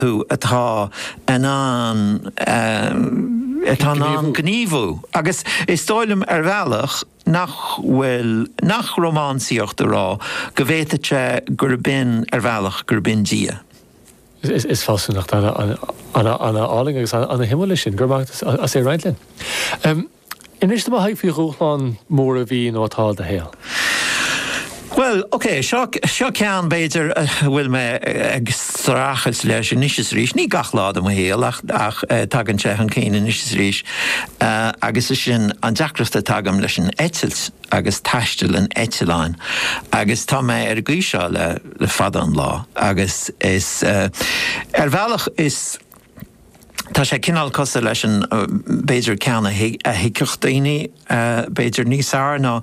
tú atá an gníomhú. Agus is stoilm bhealach nach románsíocht rá go bhhéite gur bin bhealach gur bin dia. Is fasúnacht anna áling agus anna himime sin gur as é reintlinn. Inis má haag fiú rúchláin mór a bhí nó atá de héal. Well, okay, seo cean beidir bhfuil me ag strachas leis níos rís, ní gach lád am héal ach tagan sé an céine níos rís agus is sin an deacrasta tagam leis an etils agus taistil an etiláin agus tá mé ar gúiseo le fada an lá agus is bhealach is tá sé cinál cosa leis an beidir ceanna a hiicicht daoine beidir níos áir ná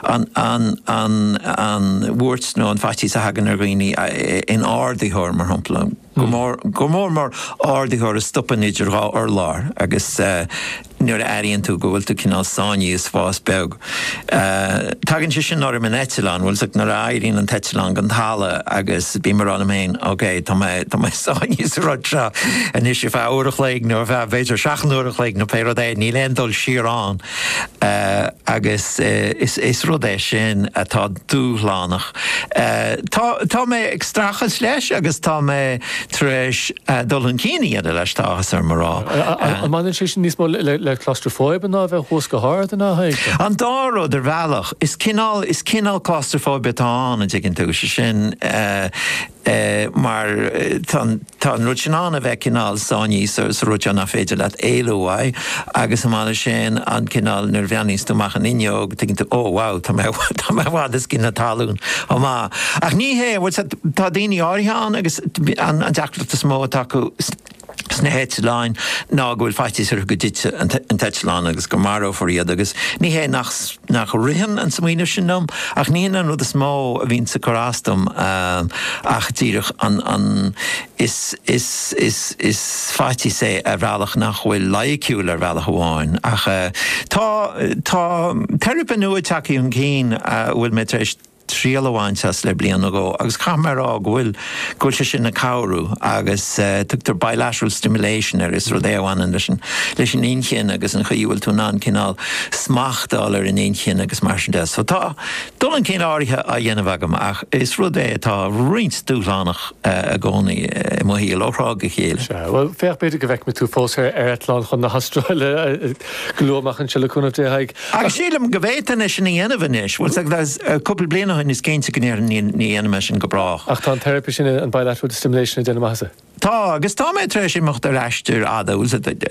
an bhuairt nó an fatí sa hagan ar ghaoine in ádaíthir mar hampla. Go mór mar ádaíthir a stoppan idir rá ar lár agus nuair a aíonn tú go bhfuil tú cinál sáinní is fás beg. Tagann sé sin áir an Etilán, bhfuil sa nar éiríonn an Etilán gan thála agus bí mar an am héin, okay, tá mé sáinní is rud seo a níos sé bheith uairach léig nó bheith beidir 7 uairach léig nó péad é ní lendul siarán agus is rud é sin atá dúlánach. Tá mé ag strachas leis agus tá mé tréis dul an cíine a leis táchas ar marrá. An man sé sin níos mó le claustrofóib ná bheith hús go háir na haig. An dáró ar bhealach is cinál claustrofóib tá an gin tú sin mar tá rud sin anna bheith cinál sáinní sa rud anna féidir le éilúhaid agus amála sin an cinál nar bheanníos tú mach an inneog tuiginn tú wow tá mé bhád is cinna talún ó má. Ach ní hé bhfuil tá daoine áirithe agus an deacrachtas mó taú sna Etilán ná go bhfuil faitis ar go dtite an Etilán agus go maró for iad agus ní hé nach rihan an smaoineh sin nom ach ní an rud is mó a bhín sa chorástam ach tíirech an is faitis é a bhealach nach bhfuil laiciúil ar bhealach bháin ach tá therapi nua takeí an cín bhfuil mé éis tríalháintas le blian ago agus camerará bhfuil sé sin na cabhrú agus tugtar bilateral stimulation is rud éháin leis an inchin agus an chaíhfuil tú ná cinál smachtáil ar an inchin agus mar sin de. So tá dul an cin áirithe a dhéanamh agam ach is rud é tá rint dúlánach a gcónaí i mo híal órá go chéile. Well, féach beidir go bheith me tú fós ar Etilán chun na hastráile glúamachchan se le cúnamh dé haig. Agus sílam go bhétain is sin dhéanamh inis, bhfuil couple bliana is céinte go níor ní dhéanamh sin go brach. Ach tá an therapi sin an bilateral stimulation a déanamh hasa? Tá, agus tá mé tréis imecht ar eistir adúil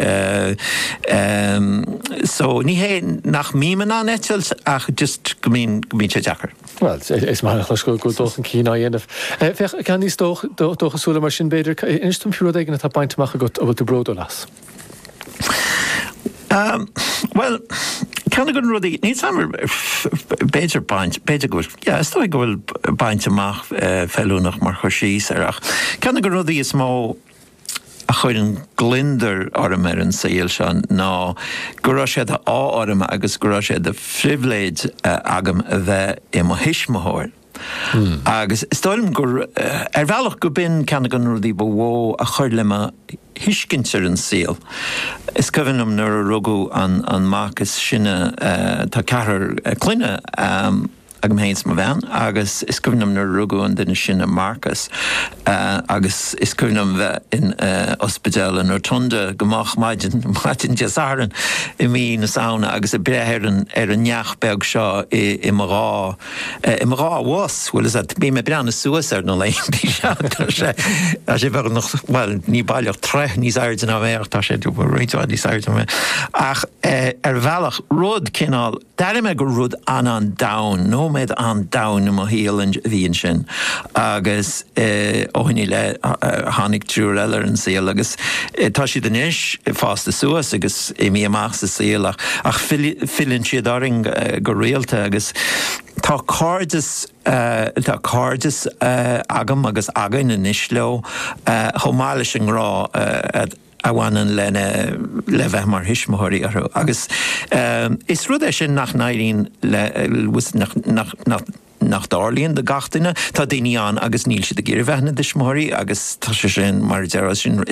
so ní hé nach míman an etils ach just go mín sé deachar. Well, is mar nach go dulch an cína dhéanamh. Fech can níos dóchasúla mar sin beidir instum fiú éigen atá baintach a go a bhfuil tú bródú las. Well, can I go ruddy? Need some better point, better good. Yeah, it's still go point amach fellow mar chosís arach. Can I go ruddy is more a chuin glinder ormer an sail sean ná gorá sé a orm agus gorá sé de fribléid agam a bheith I mo hisismthir. Agus stoilm gur bhealach go bin ceanna gan rudí bhó a chuir le hiiscintir an síl. Is cohannom nuair a rugú an máchas sinne tá cethir cluine agam héins ma bhean, agus is cohannom nuair a rugú an duine sinne Marcus agus is cohannom bheith in ospidéal an rotunda gomach maidin deasaran I mí na sauna agus a brethir ar an neach beg seo I marrá was, bhfuil is at bí me breanna suas ar nó leon bí sé a sé bhar noch, well, ní bailach trech níos aird an bhéach tá sé dú réitáid níos aird an ach ar bhealach rud cinál dar me go rud an daun, nó méid an daun mo híal an bhíon sin agus óhaní le hánig trúr eile an síl agus tá si den isis fásta suas agus mí amach sa síl ach fillin siad daring go réalta agus tá cardis agam agus again in isló chomáile sin rá aháinan le bheith mar hisismthirí agus is rud é sin nach naíonn nach dálíonn de gatainine tá daoine an agus níl si de ggéir bhena de smóí agus tá sé sin mar sin